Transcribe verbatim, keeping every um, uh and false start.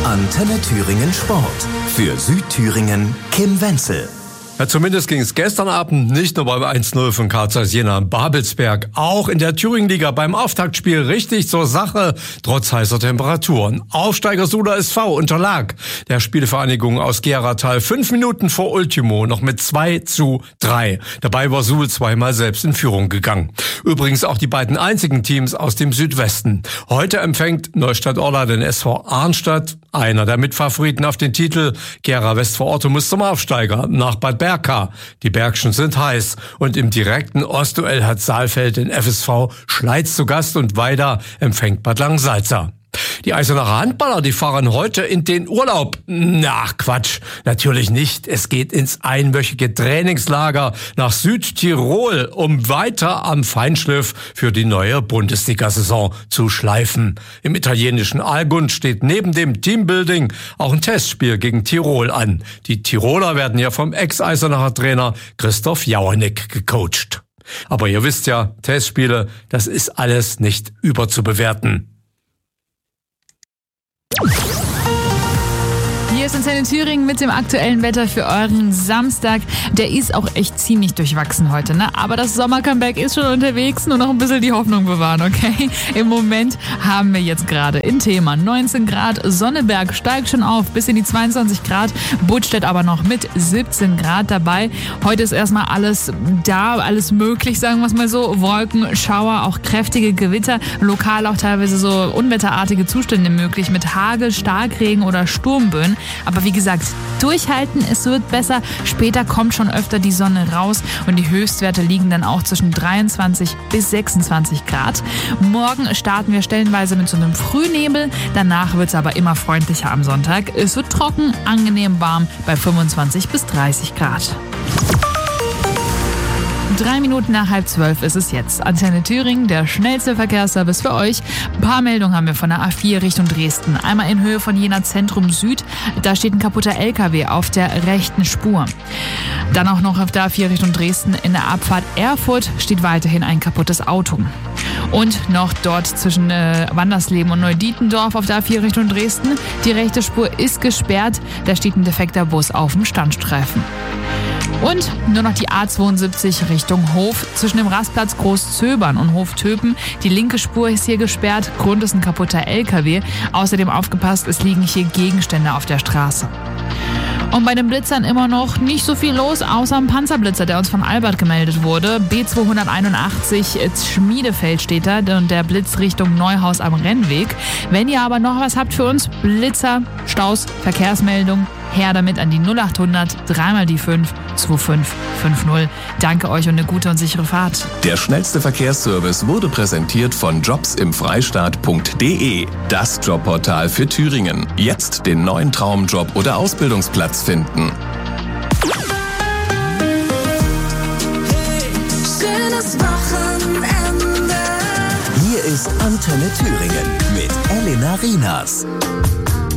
Antenne Thüringen Sport. Für Südthüringen Kim Wenzel. Ja, zumindest ging es gestern Abend nicht nur beim eins null von K Z Jena in Babelsberg, auch in der Thüringenliga beim Auftaktspiel richtig zur Sache, trotz heißer Temperaturen. Aufsteiger Suda S V unterlag der Spielvereinigung aus Geratal fünf Minuten vor Ultimo noch mit zwei zu drei. Dabei war Suhl zweimal selbst in Führung gegangen. Übrigens auch die beiden einzigen Teams aus dem Südwesten. Heute empfängt Neustadt-Orla den S V Arnstadt, einer der Mitfavoriten auf den Titel. Gera Westvororte muss zum Aufsteiger nach Bad Berka. Die Bergschen sind heiß und im direkten Ostduell hat Saalfeld den F S V Schleiz zu Gast und Weida empfängt Bad Langensalza. Die Eisenacher Handballer, die fahren heute in den Urlaub. Na, Quatsch, natürlich nicht. Es geht ins einwöchige Trainingslager nach Südtirol, um weiter am Feinschliff für die neue Bundesliga-Saison zu schleifen. Im italienischen Algund steht neben dem Teambuilding auch ein Testspiel gegen Tirol an. Die Tiroler werden ja vom Ex-Eisenacher Trainer Christoph Jauernick gecoacht. Aber ihr wisst ja, Testspiele, das ist alles nicht überzubewerten. Hier ist Antenne Thüringen mit dem aktuellen Wetter für euren Samstag. Der ist auch echt ziemlich durchwachsen heute, ne? Aber das Sommer-Comeback ist schon unterwegs, nur noch ein bisschen die Hoffnung bewahren, okay? Im Moment haben wir jetzt gerade in Thema neunzehn Grad, Sonneberg steigt schon auf bis in die zweiundzwanzig Grad, Budstedt aber noch mit siebzehn Grad dabei. Heute ist erstmal alles da, alles möglich, sagen wir es mal so. Wolken, Schauer, auch kräftige Gewitter, lokal auch teilweise so unwetterartige Zustände möglich mit Hagel, Starkregen oder Sturmböen. Aber wie gesagt, durchhalten, es wird besser. Später kommt schon öfter die Sonne raus und die Höchstwerte liegen dann auch zwischen dreiundzwanzig bis sechsundzwanzig Grad. Morgen starten wir stellenweise mit so einem Frühnebel. Danach wird es aber immer freundlicher am Sonntag. Es wird trocken, angenehm warm bei fünfundzwanzig bis dreißig Grad. Drei Minuten nach halb zwölf ist es jetzt. Antenne Thüringen, der schnellste Verkehrsservice für euch. Ein paar Meldungen haben wir von der A vier Richtung Dresden. Einmal in Höhe von Jena Zentrum Süd. Da steht ein kaputter L K W auf der rechten Spur. Dann auch noch auf der A vier Richtung Dresden in der Abfahrt Erfurt steht weiterhin ein kaputtes Auto. Und noch dort zwischen äh, Wandersleben und Neudietendorf auf der A vier Richtung Dresden. Die rechte Spur ist gesperrt. Da steht ein defekter Bus auf dem Standstreifen. Und nur noch die A zweiundsiebzig Richtung Hof zwischen dem Rastplatz Großzöbern und Hoftöpen. Die linke Spur ist hier gesperrt. Grund ist ein kaputter L K W. Außerdem aufgepasst, es liegen hier Gegenstände auf der Straße. Und bei den Blitzern immer noch nicht so viel los, außer ein Panzerblitzer, der uns von Albert gemeldet wurde. B zweihunderteinundachtzig Schmiedefeld steht da und der Blitz Richtung Neuhaus am Rennweg. Wenn ihr aber noch was habt für uns, Blitzer, Staus, Verkehrsmeldung, her damit an die null achthundert drei mal die fünf zwei fünf fünf null. Danke euch und eine gute und sichere Fahrt. Der schnellste Verkehrsservice wurde präsentiert von jobsimfreistaat punkt de, das Jobportal für Thüringen. Jetzt den neuen Traumjob oder Ausbildungsplatz finden. Schönes Wochenende. Hier ist Antenne Thüringen mit Elena Rienas.